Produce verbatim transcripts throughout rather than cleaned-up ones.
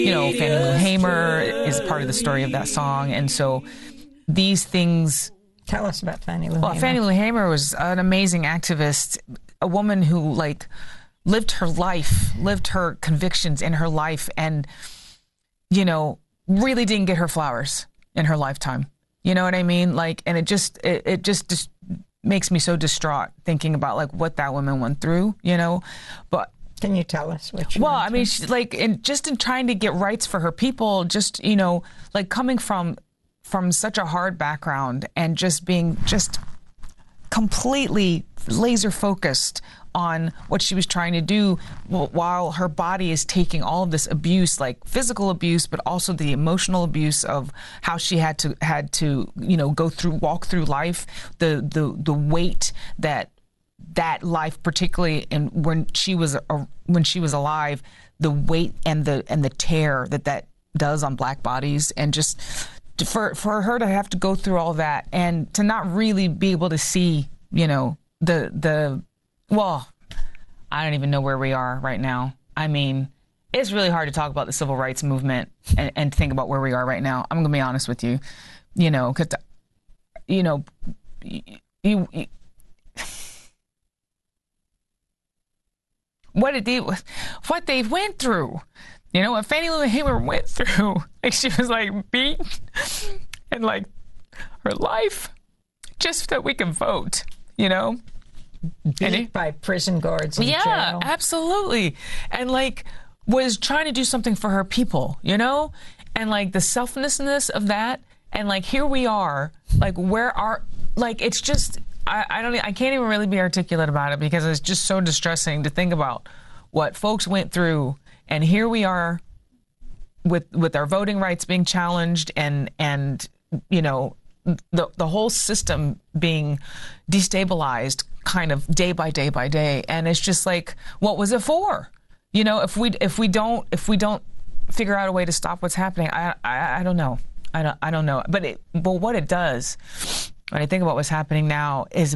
you know, Fannie Lou Hamer is part of the story of that song. And so these things... Tell us about Fannie Lou well, Hamer. Fannie Lou Hamer was an amazing activist, a woman who, like, lived her life, lived her convictions in her life, and, you know, really didn't get her flowers in her lifetime. You know what I mean? Like, and it just, it, it just, just makes me so distraught thinking about, like, what that woman went through, you know? But can you tell us what she well, went I mean, through? she, like, in, just in trying to get rights for her people, just, you know, like coming from, from such a hard background and just being just completely laser focused on what she was trying to do while her body is taking all of this abuse, like physical abuse, but also the emotional abuse of how she had to had to, you know, go through, walk through life, the the the weight that that life, particularly in when she was uh, when she was alive, the weight and the and the tear that that does on Black bodies, and just for for her to have to go through all that and to not really be able to see, you know, the the well, I don't even know where we are right now. I mean, it's really hard to talk about the civil rights movement and, and think about where we are right now. I'm going to be honest with you, you know, because, you know, you, you, what did they, what they went through, you know, what Fannie Lou Hamer went through. Like, she was like beat and like her life just that we can vote, you know. Beat it, by prison guards in yeah, jail. Absolutely. And like was trying to do something for her people, you know? And like the selflessness of that, and like here we are, like where are, like it's just, I, I don't, I can't even really be articulate about it because it's just so distressing to think about what folks went through, and here we are with with our voting rights being challenged, and and you know, the the whole system being destabilized kind of day by day by day. And it's just like, what was it for? You know, if we if we don't if we don't figure out a way to stop what's happening, I I, I don't know. I don't I don't know. But it but what it does when I think about what's happening now is,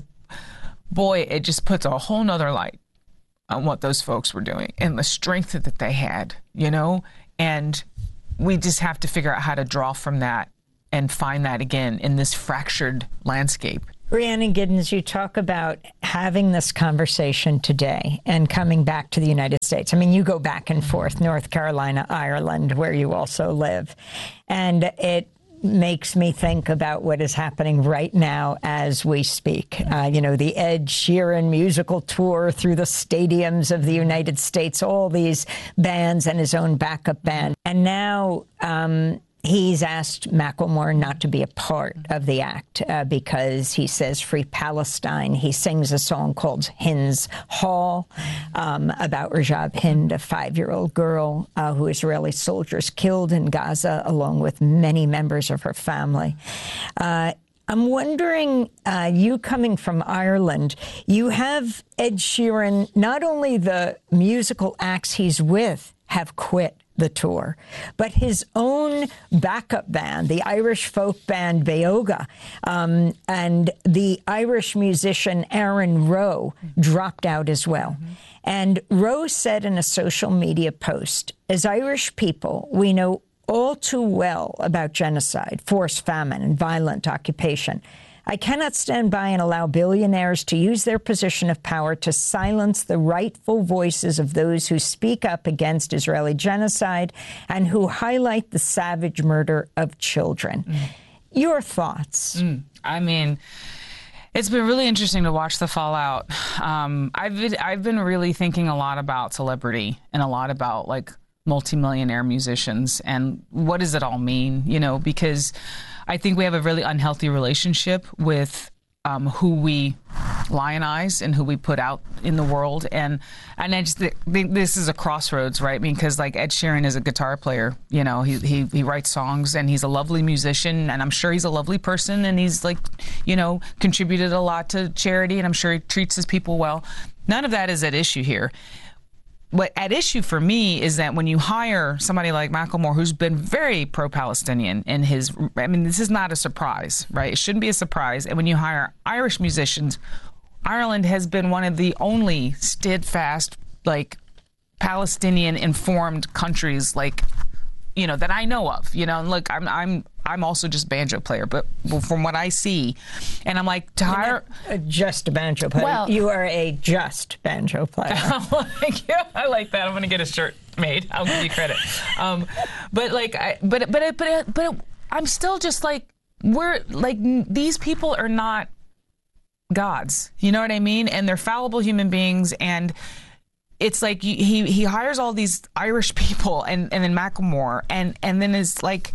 boy, it just puts a whole nother light on what those folks were doing and the strength that they had, you know? And we just have to figure out how to draw from that and find that again in this fractured landscape. Rhiannon Giddens, you talk about having this conversation today and coming back to the United States. I mean, you go back and forth, North Carolina, Ireland, where you also live. And it makes me think about what is happening right now as we speak. Uh, you know, the Ed Sheeran musical tour through the stadiums of the United States, all these bands and his own backup band. And now um, he's asked Macklemore not to be a part of the act uh, because he says Free Palestine. He sings a song called Hind's Hall um, about Rajab Hind, a five-year-old girl uh, who Israeli soldiers killed in Gaza, along with many members of her family. Uh, I'm wondering, uh, you coming from Ireland, you have Ed Sheeran, not only the musical acts he's with have quit the tour, but his own backup band, the Irish folk band Beoga, um, and the Irish musician Aaron Rowe dropped out as well. Mm-hmm. And Rowe said in a social media post, as Irish people, we know all too well about genocide, forced famine, and violent occupation. I cannot stand by and allow billionaires to use their position of power to silence the rightful voices of those who speak up against Israeli genocide and who highlight the savage murder of children. Mm. Your thoughts? Mm. I mean, it's been really interesting to watch the fallout. Um, I've been, I've been really thinking a lot about celebrity and a lot about, like, multimillionaire musicians and what does it all mean, you know, because I think we have a really unhealthy relationship with um, who we lionize and who we put out in the world. And and I just think this is a crossroads, right? I mean, because like Ed Sheeran is a guitar player, you know, he, he he writes songs and he's a lovely musician and I'm sure he's a lovely person and he's like, you know, contributed a lot to charity and I'm sure he treats his people well. None of that is at issue here. What at issue for me is that when you hire somebody like Macklemore, who's been very pro-Palestinian in his, I mean, this is not a surprise, right? It shouldn't be a surprise. And when you hire Irish musicians, Ireland has been one of the only steadfast, like, Palestinian-informed countries, like, you know, that I know of, you know, and look, I'm, I'm, I'm also just a banjo player, but from what I see, and I'm like, to hire just a banjo player. Well, you are a just banjo player. Like, yeah, I like that. I'm going to get a shirt made. I'll give you credit. Um, but like, I, but, but, but, but I'm still just like, we're like, these people are not gods. You know what I mean? And they're fallible human beings. And it's like he he hires all these Irish people and, and then Macklemore and, and then is like,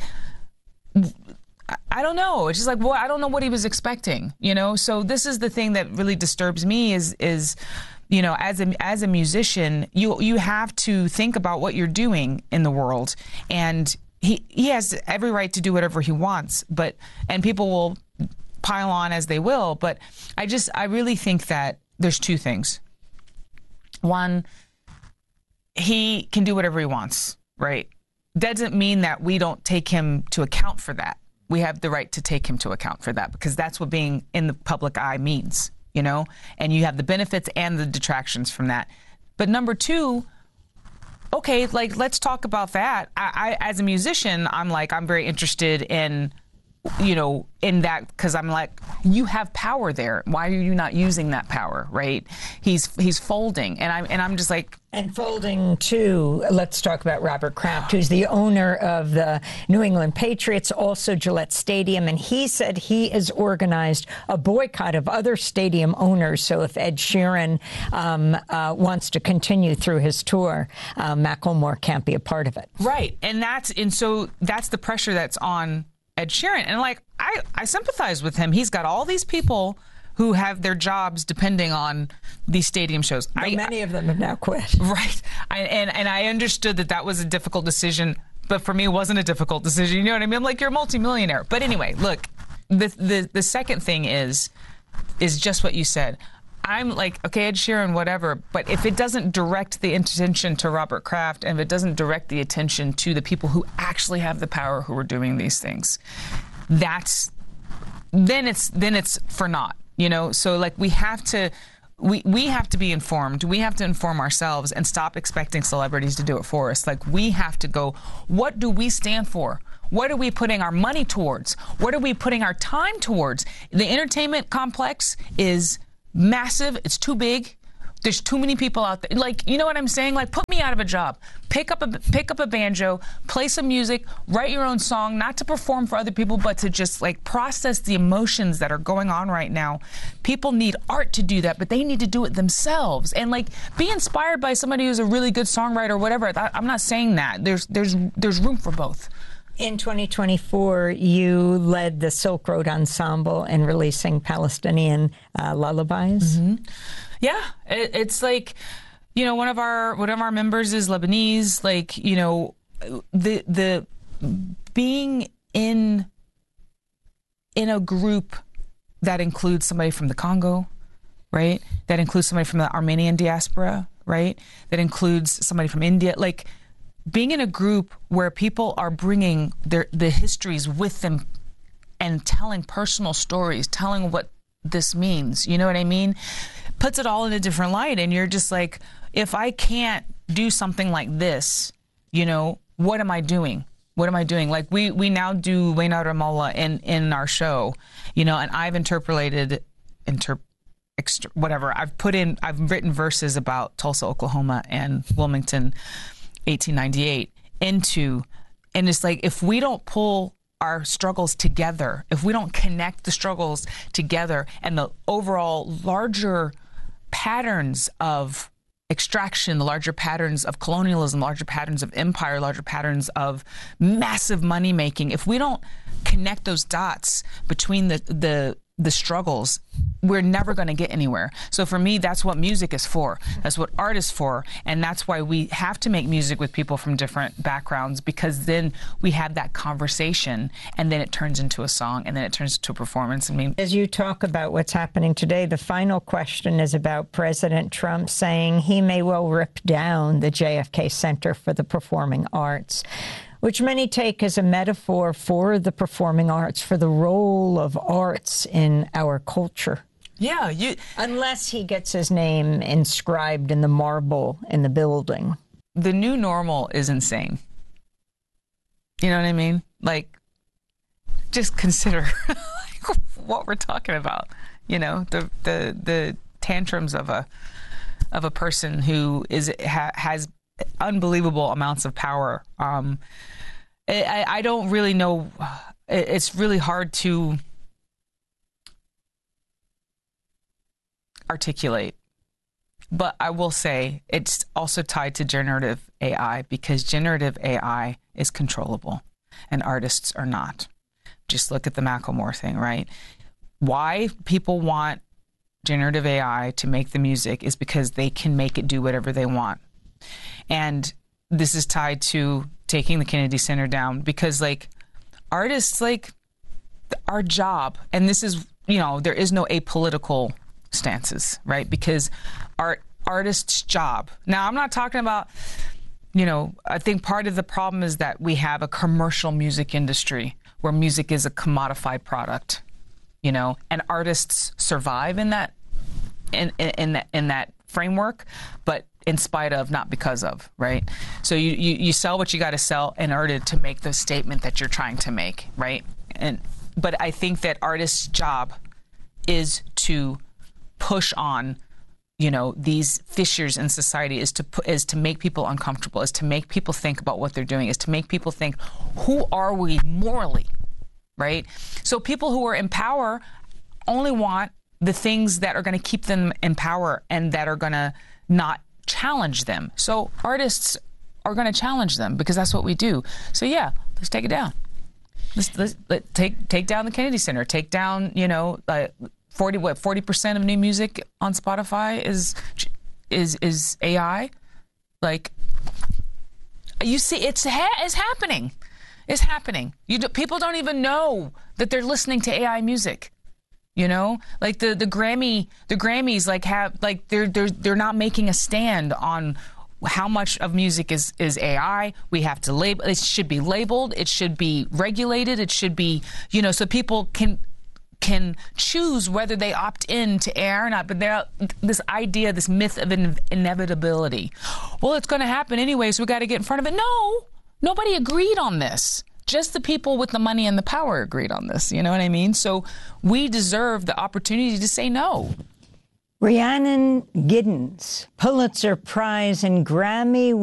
I don't know. It's just like, well, I don't know what he was expecting, you know? So this is the thing that really disturbs me is, is, you know, as a, as a musician, you, you have to think about what you're doing in the world. And he, he has every right to do whatever he wants, but, and people will pile on as they will. But I just, I really think that there's two things. One, he can do whatever he wants, right? Doesn't mean that we don't take him to account for that. We have the right to take him to account for that because that's what being in the public eye means, you know? And you have the benefits and the detractions from that. But number two, okay, like, let's talk about that. I, I as a musician, I'm like, I'm very interested in, you know, in that, because I'm like, you have power there. Why are you not using that power, right? He's he's folding, and I'm and I'm just like, and folding too. Let's talk about Robert Kraft, who's the owner of the New England Patriots, also Gillette Stadium, and he said he has organized a boycott of other stadium owners. So if Ed Sheeran um, uh, wants to continue through his tour, uh, Macklemore can't be a part of it. Right, and that's and so that's the pressure that's on Ed Sheeran. And like, I, I sympathize with him. He's got all these people who have their jobs depending on these stadium shows. I, many of them have now quit. Right. I, and, and I understood that that was a difficult decision, but for me, it wasn't a difficult decision. You know what I mean? I'm like, you're a multimillionaire. But anyway, look, the, the, the second thing is, is just what you said. I'm like, okay, Ed Sheeran, whatever, but if it doesn't direct the attention to Robert Kraft and if it doesn't direct the attention to the people who actually have the power who are doing these things, that's, then it's, then it's for naught, you know? So like we have to, we, we have to be informed. We have to inform ourselves and stop expecting celebrities to do it for us. Like we have to go, what do we stand for? What are we putting our money towards? What are we putting our time towards? The entertainment complex is massive. It's too big. There's too many people out there. Like, you know what I'm saying? Like, put me out of a job. Pick up a pick up a banjo, play some music, write your own song, not to perform for other people, but to just like process the emotions that are going on right now. People need art to do that, but they need to do it themselves. And like, be inspired by somebody who's a really good songwriter or whatever. I'm not saying that. There's there's there's room for both. In twenty twenty-four, you led the Silk Road Ensemble in releasing Palestinian uh, lullabies. Mm-hmm. Yeah, it, it's like, you know, one of our one of our members is Lebanese. Like, you know, the the being in in a group that includes somebody from the Congo, right? That includes somebody from the Armenian diaspora, right? That includes somebody from India, like. Being in a group where people are bringing their the histories with them and telling personal stories, telling what this means, you know what I mean? Puts it all in a different light. And you're just like, if I can't do something like this, you know, what am I doing? What am I doing? Like we, we now do Wayna Ramallah in, in our show, you know, and I've interpolated, inter, extra, whatever. I've put in, I've written verses about Tulsa, Oklahoma and Wilmington, eighteen ninety-eight into, and it's like, if we don't pull our struggles together, if we don't connect the struggles together and the overall larger patterns of extraction, the larger patterns of colonialism, larger patterns of empire, larger patterns of massive money making, if we don't connect those dots between the, the, the struggles, we're never going to get anywhere. So for me, that's what music is for. That's what art is for. And that's why we have to make music with people from different backgrounds, because then we have that conversation and then it turns into a song and then it turns into a performance. I mean, as you talk about what's happening today, the final question is about President Trump saying he may well rip down the J F K Center for the Performing Arts, which many take as a metaphor for the performing arts, for the role of arts in our culture. Yeah. You, Unless he gets his name inscribed in the marble in the building. The new normal is insane. You know what I mean? Like, just consider like, what we're talking about. You know, the the the tantrums of a of a person who is ha, has unbelievable amounts of power. Um, I, I don't really know. It's really hard to articulate. But I will say it's also tied to generative A I, because generative A I is controllable and artists are not. Just look at the Macklemore thing, right? Why people want generative A I to make the music is because they can make it do whatever they want. And this is tied to taking the Kennedy Center down, because like artists, like our job, and this is, you know, there is no apolitical stances, right? Because art artist's job. Now, I'm not talking about, you know, I think part of the problem is that we have a commercial music industry where music is a commodified product, you know, and artists survive in that in in, in that in that framework, but in spite of, not because of, right? So you, you, you sell what you got to sell in order to make the statement that you're trying to make, right? And but I think that artists' job is to push on, you know, these fissures in society, is to is to make people uncomfortable, is to make people think about what they're doing, is to make people think, who are we morally, right? So people who are in power only want the things that are going to keep them in power and that are going to not challenge them. So artists are going to challenge them because that's what we do. So yeah, let's take it down. Let's, let's let, take take down the Kennedy Center. Take down, you know, uh, forty what forty percent of new music on Spotify is is is A I. Like, you see, it's ha- it's happening. It's happening. You do, people don't even know that they're listening to A I music. You know, like the, the Grammy, the Grammys, like have like they're they're they're not making a stand on how much of music is is A I. We have to label. It should be labeled. It should be regulated. It should be, you know, so people can can choose whether they opt in to A I or not. But there, this idea, this myth of in- inevitability. Well, it's going to happen anyway, so we got to get in front of it. No, nobody agreed on this. Just the people with the money and the power agreed on this. You know what I mean? So we deserve the opportunity to say no. Rhiannon Giddens, Pulitzer Prize and Grammy